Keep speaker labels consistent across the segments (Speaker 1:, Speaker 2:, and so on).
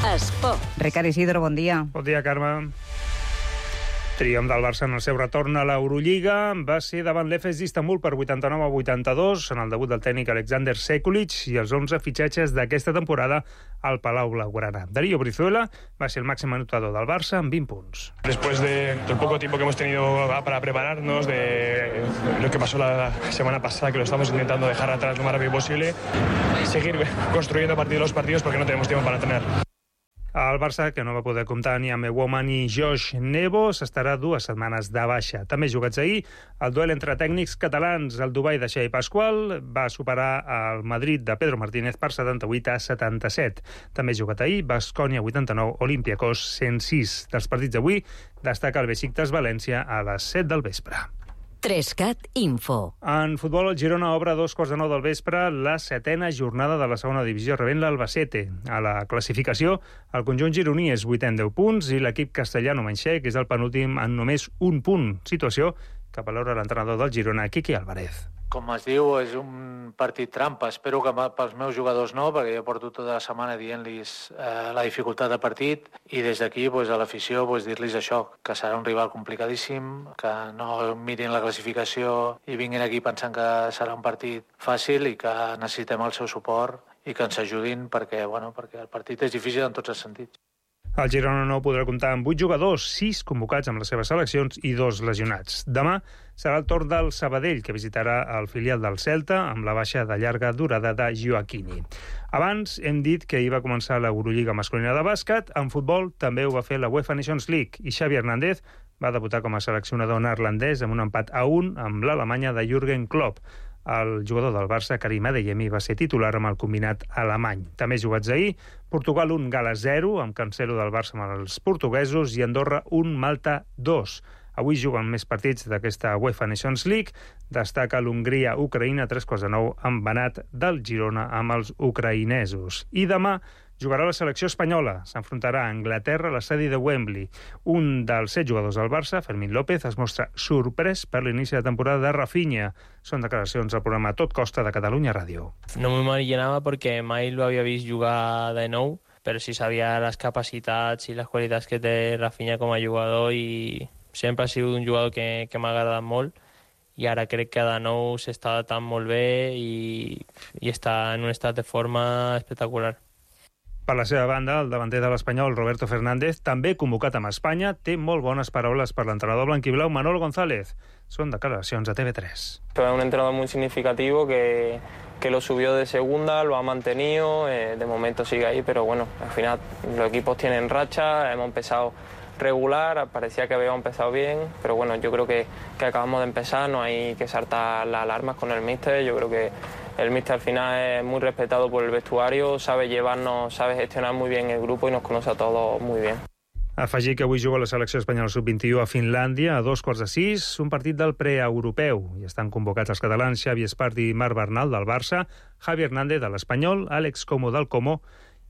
Speaker 1: Esport.
Speaker 2: Ricard Isidro, bon dia.
Speaker 3: Bon dia, Carme. Triomf del Barça en el seu retorn a l'Eurolliga va ser davant l'Efes d'Istanbul per 89-82 en el debut del tècnic Alexander Sekulic i els 11 fitxatges d'aquesta temporada al Palau Blaugrana. Darío Brizuela va ser el màxim anotador del Barça amb 20 punts.
Speaker 4: Después del poco tiempo que hemos tenido para prepararnos, de lo que pasó la semana pasada, que lo estamos intentando dejar atrás lo más rápido posible, seguir construyendo a partir de los partidos porque no tenemos tiempo para entrenar.
Speaker 3: El Barça, que no va poder comptar ni amb Ewoma ni Josh Nebos, estarà 2 setmanes de baixa. També jugats ahir, el duel entre tècnics catalans, el Dubai de Xavi Pasqual, va superar el Madrid de Pedro Martínez per 78-77. També jugat ahir, Baskonia 89, Olympiacos 106. Dels partits d'avui, destaca el Besiktas València a les 7 del vespre.
Speaker 1: 3CAT Info.
Speaker 3: En futbol, el Girona obre a 2:15 del vespre la 7a jornada de la segona divisió, rebent l'Albacete. A la classificació, el conjunt gironí és 8è amb 10 punts i l'equip castellano-manxec és el penúltim amb només un punt. Situació que valora l'entrenador del Girona, Quique Álvarez.
Speaker 5: Com es diu, és un partit trampa. Espero que pels meus jugadors no, perquè jo porto tota la setmana dient-los la dificultat de partit i des d'aquí a l'afició dir-los això, que serà un rival complicadíssim, que no mirin la classificació i vinguin aquí pensant que serà un partit fàcil i que necessitem el seu suport i que ens ajudin perquè el partit és difícil en tots els sentits.
Speaker 3: El Girona no podrà comptar amb 8 jugadors, 6 convocats amb les seves seleccions i 2 lesionats. Demà serà el torn del Sabadell, que visitarà el filial del Celta amb la baixa de llarga durada de Joaquini. Abans hem dit que hi va començar l'Eurolliga masculina de bàsquet. En futbol també ho va fer la UEFA Nations League i Xavi Hernández va debutar com a seleccionador neerlandès amb un empat a 1 amb l'Alemanya de Jürgen Klopp. El jugador del Barça, Karim Adeyemi, va ser titular amb el combinat alemany. També jugats ahir, Portugal 1, Gal·les 0, amb Cancelo del Barça amb els portuguesos, i Andorra 1, Malta 2. Avui juguen més partits d'aquesta UEFA Nations League. Destaca l'Hongria-Ucraïna 3:15 amb Banat del Girona amb els ucraïnesos. I demà jugarà la selecció espanyola. S'enfrontarà a Anglaterra a l'estadi de Wembley. Un dels 7 jugadors del Barça, Fermín López, es mostra sorprès per l'inici de temporada de Rafinha. Són declaracions al programa Tot Costa de Catalunya Ràdio.
Speaker 6: No m'imaginava perquè mai lo havia vist jugar de nou, però sí sabia les capacitats i les qualitats que té Rafinha com a jugador i sempre ha sigut un jugador que m'ha agradat molt i ara crec que de nou s'està adaptant molt bé i està en un estat de forma espectacular.
Speaker 3: Per la seva banda, el davanter de l'Espanyol, Roberto Fernández, també convocat amb Espanya, té molt bones paraules per l'entrenador blanquiblau Manolo González. Són declaracions a TV3.
Speaker 6: Fue un entrenador muy significativo que lo subió de segunda, lo ha mantenido, de momento sigue ahí, pero bueno, al final los equipos tienen racha, hemos empezado regular, parecía que habíamos empezado bien, pero bueno, yo creo que acabamos de empezar, no hay que saltar las alarmas con el míster, yo creo que el míster al final es muy respetado por el vestuario, sabe llevarnos, sabe gestionar muy bien el grupo y nos conoce a todos muy bien.
Speaker 3: Afegir que avui juga la selecció espanyola sub-21 a Finlàndia a 5:15, un partit del preeuropeu. I estan convocats els catalans Xavi Espart i Marc Bernal del Barça, Javi Hernández de l'Espanyol, Àlex Como del Como,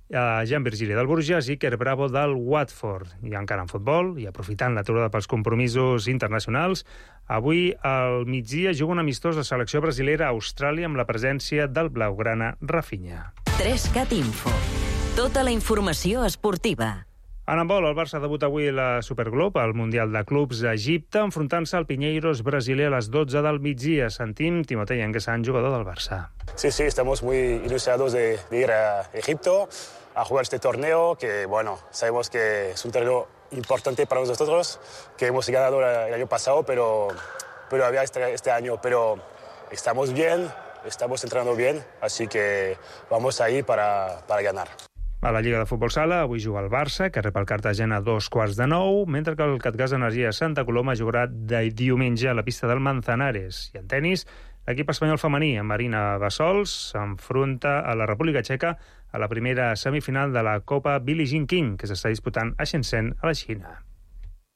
Speaker 3: Jan Virgili del Bruges i Iker Bravo del Watford. I encara en futbol, i aprofitant l'aturada pels compromisos internacionals, avui al migdia juga un amistós de selecció brasilera a Austràlia amb la presència del blaugrana Rafinha.
Speaker 1: 3CAT Info. Tota la informació esportiva.
Speaker 3: En handbol, el Barça debuta avui la Superglobe, al Mundial de Clubs a Egipte, enfrontant-se al Pinheiros brasiler a les 12 del migdia. Sentim Timotei Anguessan, jugador del Barça.
Speaker 7: Sí, estamos muy ilusionados de ir a Egipto a jugar este torneo, que bueno, sabemos que es un torneo importante para nosotros, que hemos ganado el año pasado, pero había este año, pero estamos bien, estamos entrenando bien, así que vamos ahí para ganar.
Speaker 3: A la Lliga de Futbol Sala, avui juga el Barça, que rep el Cartagena a 8:45, mentre que el Catgas Energia Santa Coloma jugarà diumenge a la pista del Manzanares. I en tenis, l'equip espanyol femení, amb Marina Bassols, s'enfronta a la República Txeca a la primera semifinal de la Copa Billie Jean King, que s'està disputant a Shenzhen, a la Xina.